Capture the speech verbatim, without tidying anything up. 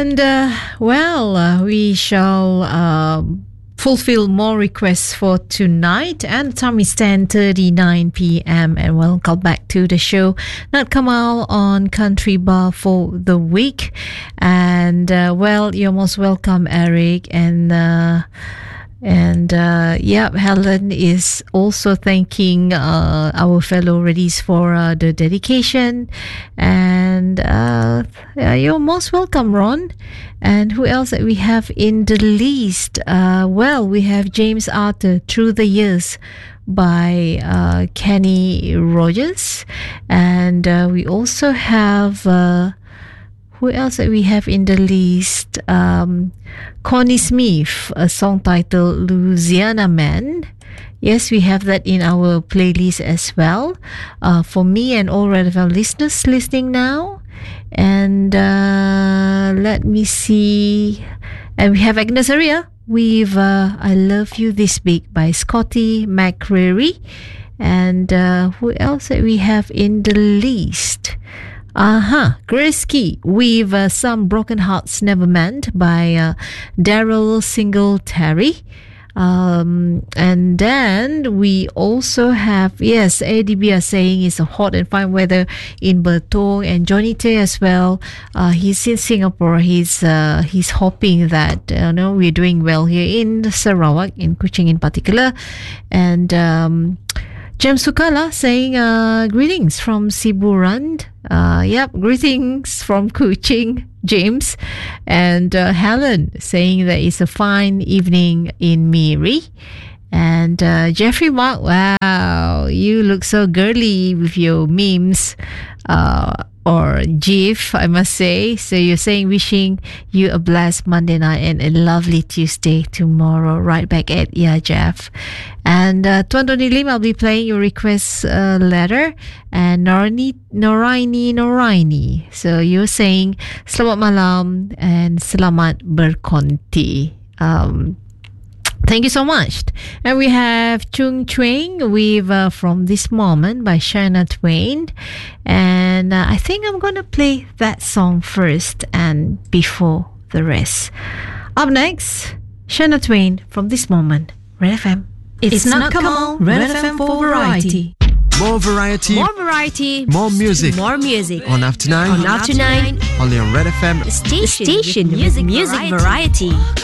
And, uh, well, uh, we shall uh, fulfill more requests for tonight. And the time is ten thirty-nine p.m. And welcome back to the show. Nat Kamal on Country Bar for the week. And, uh, well, you're most welcome, Eric. And... Uh, And, uh, yeah, Helen is also thanking uh, our fellow Reddies for uh, the dedication. And uh, yeah, you're most welcome, Ron. And who else that we have in the list? Uh, well, we have James Arthur, Through the Years, by uh, Kenny Rogers. And uh, we also have... Uh, Who else that we have in the list? Um, Connie Smith, a song titled Louisiana Man. Yes, we have that in our playlist as well. Uh, for me and all Red F M listeners listening now. And uh, let me see. And we have Agnes Aria with uh, I Love You This Big by Scotty McCreery. And uh, who else that we have in the list? Uh-huh, Grace Key with uh, Some Broken Hearts Never Mend by uh, Daryl Singletary. Um, and then we also have, yes, A D B are saying it's a hot and fine weather in Bertong, and Johnny Tay as well. Uh, he's in Singapore. He's uh, he's hoping that uh, you know, we're doing well here in Sarawak, in Kuching in particular. And um, Jem Sukala saying uh, greetings from Siburan. Uh, yep, greetings from Kuching, James. And uh, Helen saying that it's a fine evening in Miri. And uh, Jeffrey Mark, wow, you look so girly with your memes. Uh, or GIF, I must say. So you're saying wishing you a blessed Monday night and a lovely Tuesday tomorrow. Right back at yeah, Jeff. And uh, Tuan Doni Lim, I'll be playing your request uh, letter. And Noraini, Noraini, Noraini. So you're saying selamat malam and selamat berkonti. Um, Thank you so much. And we have Chung Chuang with uh, From This Moment by Shania Twain. And uh, I think I'm going to play that song first and before the rest. Up next, Shania Twain, From This Moment, Red F M. It's, it's not Kamal, Red, Red F M for variety. More variety. More variety. More music. More music. On After Nine. On After Nine. Only on Red F M. The station, the station with music, music variety. variety.